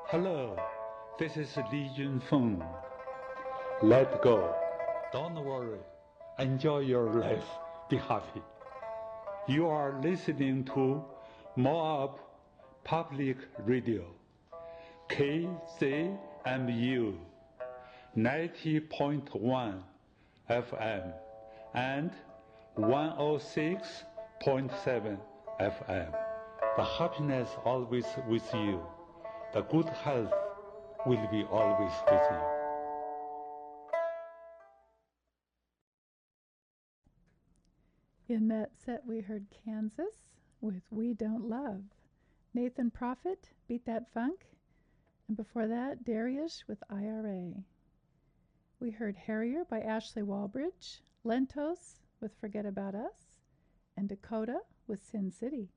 Hello, this is Li Junfeng. Let go. Don't worry. Enjoy your life. Be happy. You are listening to Moab Public Radio, KZMU 90.1 FM and 106.7 FM. The happiness always with you. The good health will be always with you. In that set, we heard Kansas with We Don't Love. Nathan Prophet, Beat That Funk. And before that, Darius with IRA. We heard Harrier by Ashley Walbridge, Lentos with Forget About Us, and Dakota with Sin City.